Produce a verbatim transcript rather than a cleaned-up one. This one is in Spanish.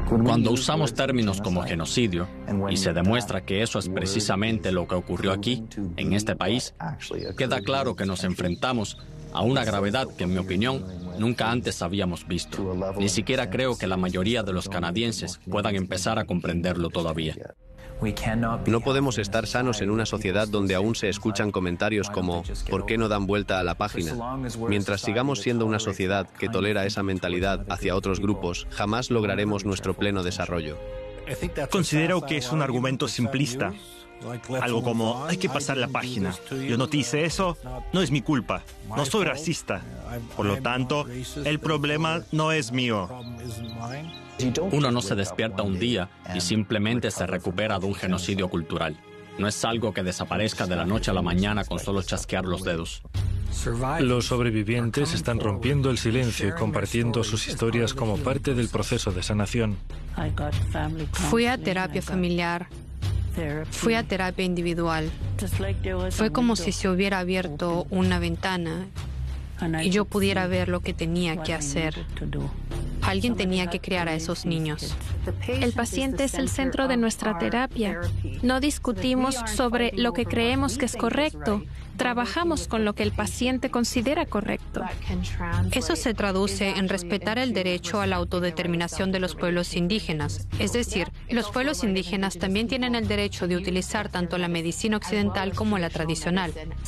Cuando usamos términos como genocidio, y se demuestra que eso es precisamente lo que ocurrió aquí, en este país, queda claro que nos enfrentamos a una gravedad que, en mi opinión, nunca antes habíamos visto. Ni siquiera creo que la mayoría de los canadienses puedan empezar a comprenderlo todavía. No podemos estar sanos en una sociedad donde aún se escuchan comentarios como ¿por qué no dan vuelta a la página? Mientras sigamos siendo una sociedad que tolera esa mentalidad hacia otros grupos, jamás lograremos nuestro pleno desarrollo. Considero que es un argumento simplista. Algo como, hay que pasar la página. Yo no te hice eso, no es mi culpa. No soy racista. Por lo tanto, el problema no es mío. Uno no se despierta un día y simplemente se recupera de un genocidio cultural. No es algo que desaparezca de la noche a la mañana con solo chasquear los dedos. Los sobrevivientes están rompiendo el silencio y compartiendo sus historias como parte del proceso de sanación. Fui a terapia familiar. Fui a terapia individual. Fue como si se hubiera abierto una ventana y yo pudiera ver lo que tenía que hacer. Alguien tenía que criar a esos niños. El paciente es el centro de nuestra terapia. No discutimos sobre lo que creemos que es correcto. Trabajamos con lo que el paciente considera correcto. Eso se traduce en respetar el derecho a la autodeterminación de los pueblos indígenas. Es decir, los pueblos indígenas también tienen el derecho de utilizar tanto la medicina occidental como la tradicional.